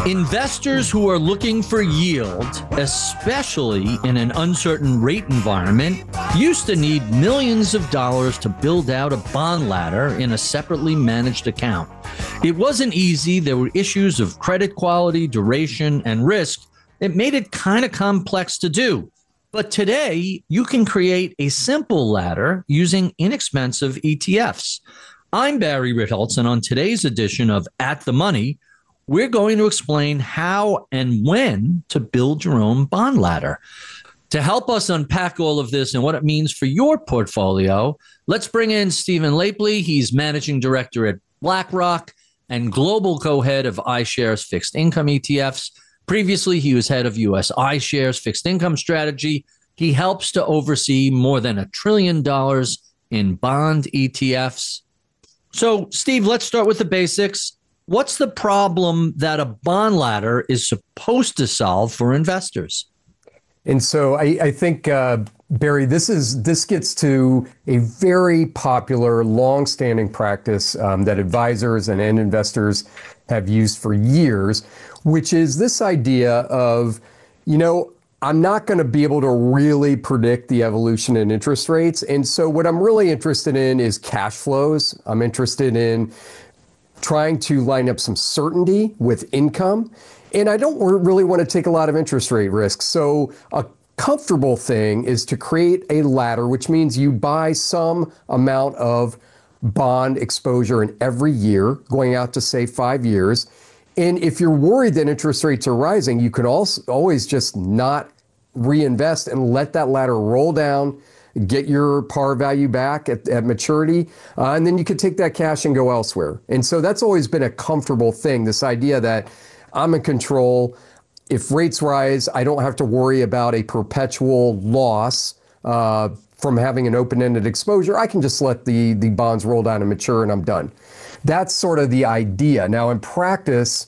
Investors who are looking for yield, especially in an uncertain rate environment, used to need millions of dollars to build out a bond ladder in a separately managed account. It wasn't easy. There were issues of credit quality, duration, and risk. It made it kind of complex to do. But today, you can create a simple ladder using inexpensive ETFs. I'm Barry Ritholtz, and on today's edition of At the Money, we're going to explain how and when to build your own bond ladder. To help us unpack all of this and what it means for your portfolio, let's bring in Stephen Lapley. He's managing director at BlackRock and global co-head of iShares fixed income ETFs. Previously, he was head of U.S. iShares fixed income strategy. He helps to oversee more than $1 trillion in bond ETFs. So, Steve, let's start with the basics. What's the problem that a bond ladder is supposed to solve for investors? And so I think, Barry, this gets to a very popular, long-standing practice that advisors and end investors have used for years, which is this idea of, I'm not going to be able to really predict the evolution in interest rates. And so what I'm really interested in is cash flows. I'm interested in trying to line up some certainty with income. And I don't really want to take a lot of interest rate risk. So a comfortable thing is to create a ladder, which means you buy some amount of bond exposure in every year, going out to say 5 years. And if you're worried that interest rates are rising, you can also always just not reinvest and let that ladder roll down, get your par value back at maturity, and then you could take that cash and go elsewhere. And so that's always been a comfortable thing, this idea that I'm in control. If rates rise, I don't have to worry about a perpetual loss from having an open-ended exposure. I can just let the bonds roll down and mature and I'm done. That's sort of the idea. Now in practice,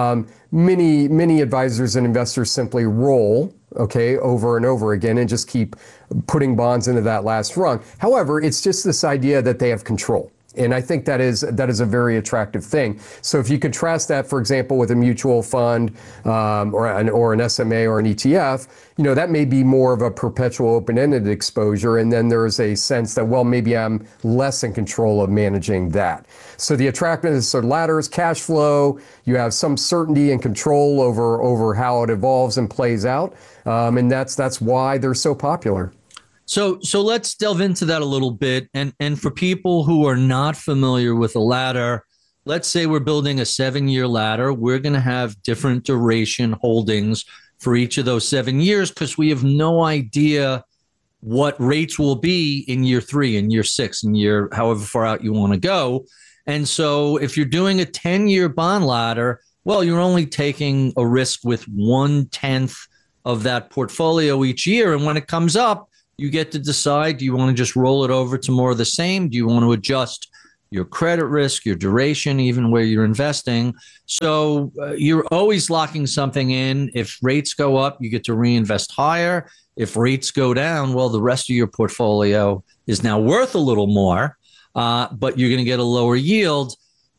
many advisors and investors simply roll, over and over again and just keep putting bonds into that last rung. However, it's just this idea that they have control. And I think that is a very attractive thing. So if you contrast that, for example, with a mutual fund or an SMA or an ETF, that may be more of a perpetual open-ended exposure. And then there's a sense that, well, maybe I'm less in control of managing that. So the attractiveness of ladders, cash flow, you have some certainty and control over how it evolves and plays out. And that's why they're so popular. So let's delve into that a little bit. And for people who are not familiar with a ladder, let's say we're building a 7-year ladder. We're going to have different duration holdings for each of those 7 years because we have no idea what rates will be in year 3 and year 6 and year however far out you want to go. And so if you're doing a 10-year bond ladder, well, you're only taking a risk with 1/10 of that portfolio each year. And when it comes up, you get to decide, do you want to just roll it over to more of the same? Do you want to adjust your credit risk, your duration, even where you're investing? So you're always locking something in. If rates go up, you get to reinvest higher. If rates go down, well, the rest of your portfolio is now worth a little more, but you're going to get a lower yield.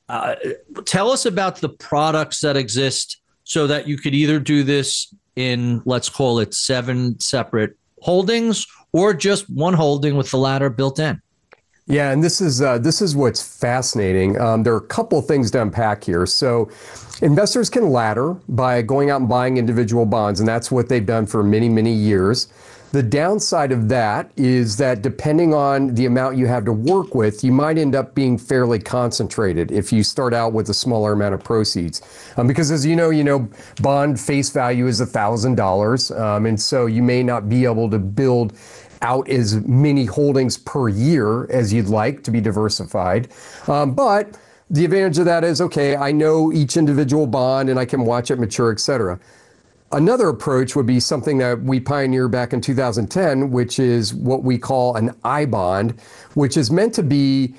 Tell us about the products that exist so that you could either do this in, let's call it 7 separate holdings, or just one holding with the ladder built in. Yeah, and this is what's fascinating. There are a couple of things to unpack here. So investors can ladder by going out and buying individual bonds, and that's what they've done for many, many years. The downside of that is that depending on the amount you have to work with, you might end up being fairly concentrated if you start out with a smaller amount of proceeds. Because as you know, bond face value is $1,000. And so you may not be able to build out as many holdings per year as you'd like to be diversified. But the advantage of that is, okay, I know each individual bond and I can watch it mature, et cetera. Another approach would be something that we pioneered back in 2010, which is what we call an I bond, which is meant to be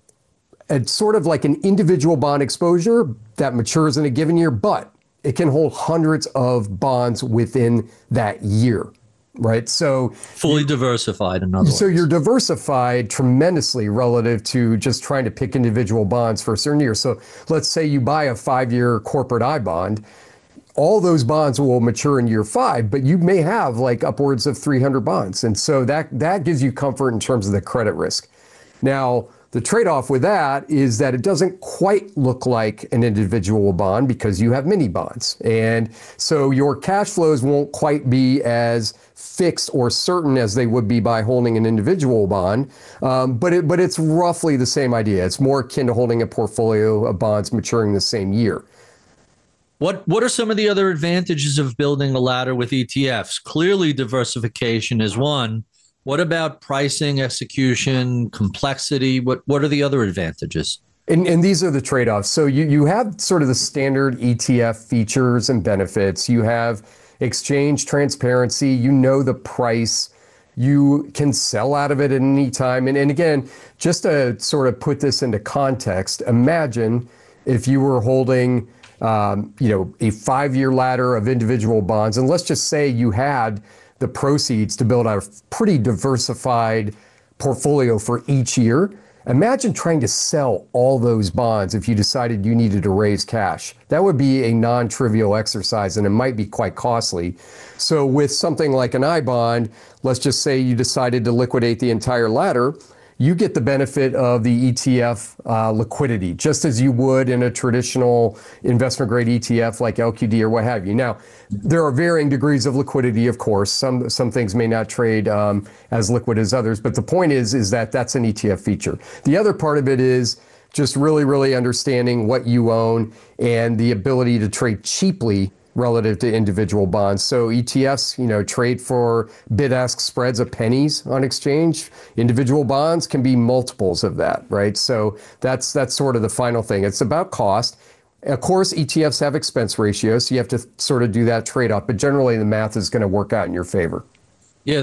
a sort of like an individual bond exposure that matures in a given year, but it can hold hundreds of bonds within that year. Right. So fully diversified, in other words. So you're diversified tremendously relative to just trying to pick individual bonds for a certain year. So let's say you buy a 5-year corporate I bond. all those bonds will mature in year 5, but you may have like upwards of 300 bonds. And so that gives you comfort in terms of the credit risk. Now, the trade-off with that is that it doesn't quite look like an individual bond because you have mini bonds. And so your cash flows won't quite be as fixed or certain as they would be by holding an individual bond. But it's roughly the same idea. It's more akin to holding a portfolio of bonds maturing the same year. What are some of the other advantages of building a ladder with ETFs? Clearly, diversification is one. What about pricing, execution, complexity? What are the other advantages? And these are the trade-offs. So you have sort of the standard ETF features and benefits. You have exchange transparency. You know the price. You can sell out of it at any time. And again, just to sort of put this into context, imagine if you were holding a 5-year ladder of individual bonds, and let's just say you had the proceeds to build out a pretty diversified portfolio for each year. Imagine trying to sell all those bonds if you decided you needed to raise cash. That would be a non-trivial exercise, and it might be quite costly. So with something like an I bond, let's just say you decided to liquidate the entire ladder, you get the benefit of the ETF liquidity, just as you would in a traditional investment grade ETF like LQD or what have you. Now, there are varying degrees of liquidity, of course. Some things may not trade as liquid as others, but the point is that that's an ETF feature. The other part of it is just really, really understanding what you own and the ability to trade cheaply relative to individual bonds. So ETFs, trade for bid-ask spreads of pennies on exchange. Individual bonds can be multiples of that, right? So that's sort of the final thing. It's about cost. Of course, ETFs have expense ratios, so you have to sort of do that trade-off, but generally the math is going to work out in your favor. Yeah,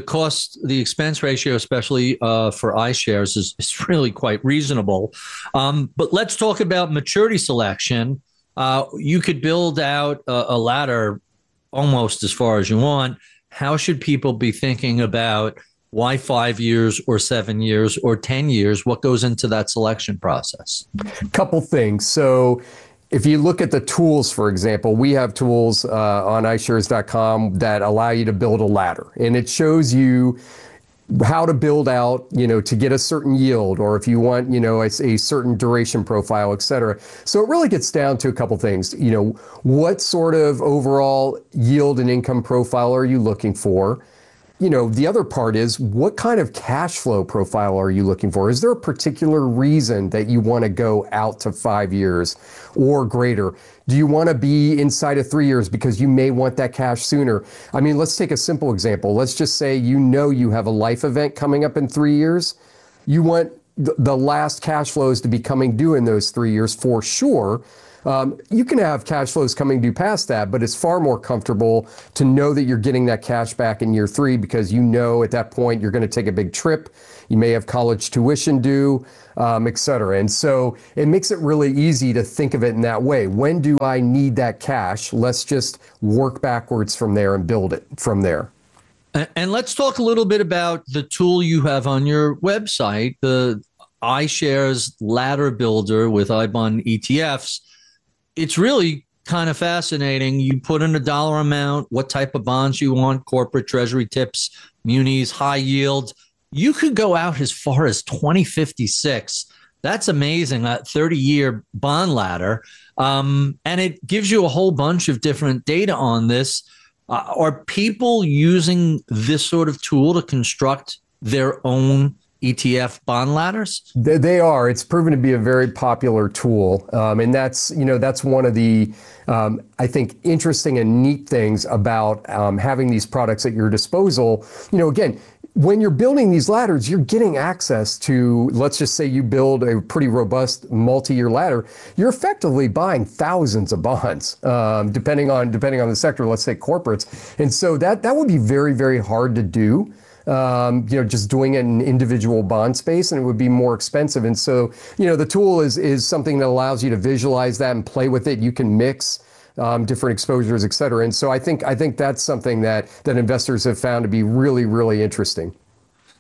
the expense ratio, especially for iShares, is really quite reasonable. But let's talk about maturity selection. You could build out a ladder almost as far as you want. How should people be thinking about why 5 years or 7 years or 10 years? What goes into that selection process? Couple things. So if you look at the tools, for example, we have tools on iShares.com that allow you to build a ladder, and it shows you how to build out, to get a certain yield, or if you want, a certain duration profile, et cetera. So it really gets down to a couple things. What sort of overall yield and income profile are you looking for? The other part is, what kind of cash flow profile are you looking for? Is there a particular reason that you want to go out to 5 years or greater? Do you want to be inside of 3 years because you may want that cash sooner? I mean, let's take a simple example. Let's just say you have a life event coming up in 3 years. You want the last cash flows to be coming due in those 3 years for sure. You can have cash flows coming due past that, but it's far more comfortable to know that you're getting that cash back in year 3 because at that point you're going to take a big trip. You may have college tuition due, et cetera. And so it makes it really easy to think of it in that way. When do I need that cash? Let's just work backwards from there and build it from there. And let's talk a little bit about the tool you have on your website, the iShares Ladder Builder with iBond ETFs. It's really kind of fascinating. You put in a dollar amount, what type of bonds you want, corporate treasury tips, munis, high yield. You could go out as far as 2056. That's amazing, that 30-year bond ladder. And it gives you a whole bunch of different data on this. Are people using this sort of tool to construct their own ETF bond ladders? They are. It's proven to be a very popular tool. And that's one of the, I think, interesting and neat things about having these products at your disposal. Again, when you're building these ladders, you're getting access to, let's just say you build a pretty robust multi-year ladder, you're effectively buying thousands of bonds, depending on the sector, let's say corporates. And so that would be very, very hard to do. Just doing it in individual bond space, and it would be more expensive. And so, the tool is something that allows you to visualize that and play with it. You can mix different exposures, et cetera. And so I think that's something that investors have found to be really, really interesting.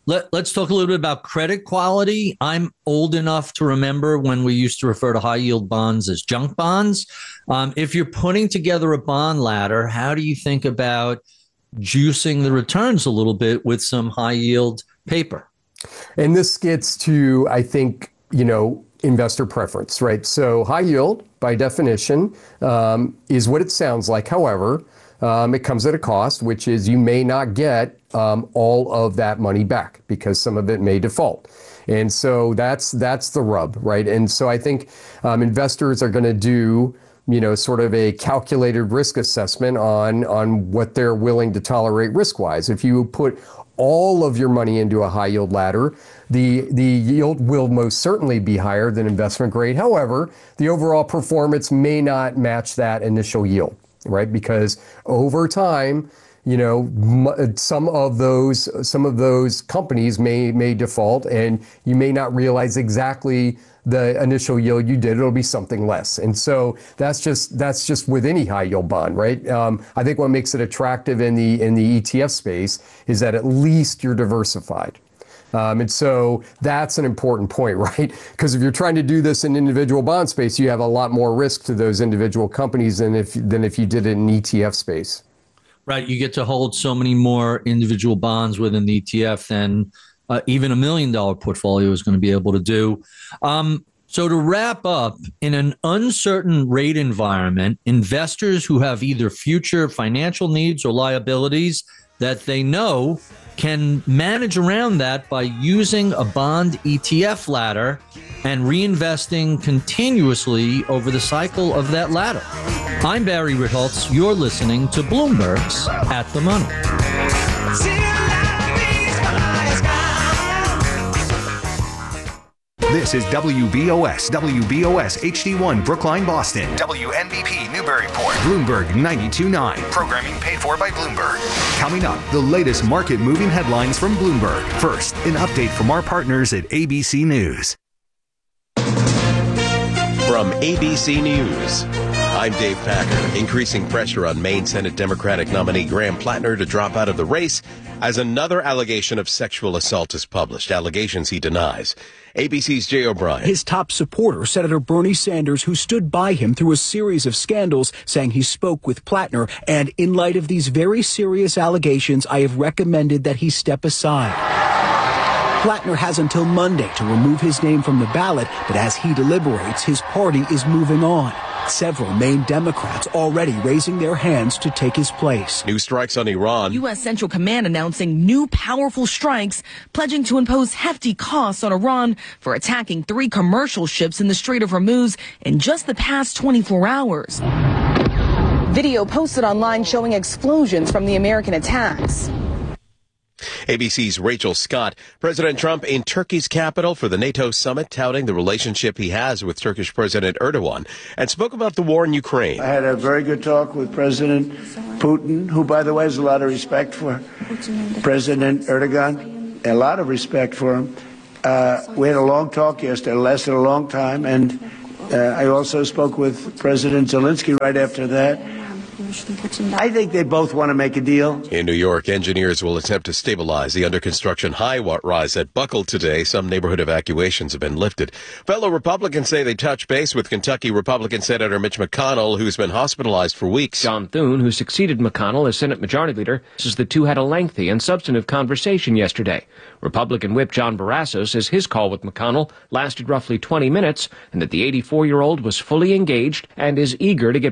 Let's talk a little bit about credit quality. I'm old enough to remember when we used to refer to high yield bonds as junk bonds. If you're putting together a bond ladder, how do you think about juicing the returns a little bit with some high yield paper? And this gets to, I think, investor preference, right? So high yield, by definition, is what it sounds like. However, it comes at a cost, which is you may not get all of that money back because some of it may default. And so that's the rub, right? And so I think investors are going to do, sort of a calculated risk assessment on what they're willing to tolerate risk-wise. If you put all of your money into a high yield ladder, the yield will most certainly be higher than investment grade. However, the overall performance may not match that initial yield, right? Because over time, some of those companies may default, and you may not realize exactly the initial yield you did. It'll be something less, and so that's just with any high yield bond, right? I think what makes it attractive in the ETF space is that at least you're diversified. And so that's an important point, right? Because if you're trying to do this in individual bond space, you have a lot more risk to those individual companies than if you did it in ETF space. Right. You get to hold so many more individual bonds within the ETF than even $1 million portfolio is going to be able to do. So to wrap up, in an uncertain rate environment, investors who have either future financial needs or liabilities that they know can manage around that by using a bond ETF ladder and reinvesting continuously over the cycle of that ladder. I'm Barry Ritholtz. You're listening to Bloomberg's At the Money. This is WBOS HD1 Brookline, Boston. WNBP Newburyport. Bloomberg 92.9. Programming paid for by Bloomberg. Coming up, the latest market-moving headlines from Bloomberg. First, an update from our partners at ABC News. From ABC News, I'm Dave Packer. Increasing pressure on Maine Senate Democratic nominee Graham Plattner to drop out of the race as another allegation of sexual assault is published, allegations he denies. ABC's Jay O'Brien. His top supporter, Senator Bernie Sanders, who stood by him through a series of scandals, saying he spoke with Plattner. And in light of these very serious allegations, I have recommended that he step aside. Plattner has until Monday to remove his name from the ballot, but as he deliberates, his party is moving on. Several Maine Democrats already raising their hands to take his place. New strikes on Iran. U.S. Central Command announcing new powerful strikes, pledging to impose hefty costs on Iran for attacking 3 commercial ships in the Strait of Hormuz in just the past 24 hours. Video posted online showing explosions from the American attacks. ABC's Rachel Scott. President Trump in Turkey's capital for the NATO summit, touting the relationship he has with Turkish President Erdogan, and spoke about the war in Ukraine. I had a very good talk with President Putin, who, by the way, has a lot of respect for President Erdogan, a lot of respect for him. We had a long talk yesterday, it lasted a long time, and I also spoke with President Zelensky right after that. I think they both want to make a deal. In New York, engineers will attempt to stabilize the under-construction high-rise that buckled today. Some neighborhood evacuations have been lifted. Fellow Republicans say they touched base with Kentucky Republican Senator Mitch McConnell, who's been hospitalized for weeks. John Thune, who succeeded McConnell as Senate Majority Leader, says the two had a lengthy and substantive conversation yesterday. Republican Whip John Barrasso says his call with McConnell lasted roughly 20 minutes and that the 84-year-old was fully engaged and is eager to get